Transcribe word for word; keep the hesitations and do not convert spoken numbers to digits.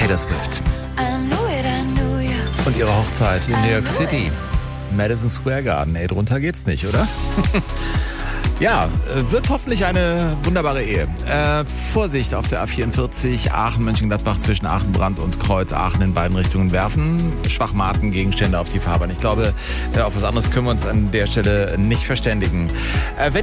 Taylor Swift. Und ihre Hochzeit in New York City. Madison Square Garden. Ey, drunter geht's nicht, oder? Ja, wird hoffentlich eine wunderbare Ehe. Äh, Vorsicht auf der A vierundvierzig, Aachen-Mönchengladbach zwischen Aachen-Brand und Kreuz-Aachen in beiden Richtungen werfen. Schwachmaten, Gegenstände auf die Fahrbahn. Ich glaube, auf was anderes können wir uns an der Stelle nicht verständigen. Äh, wenn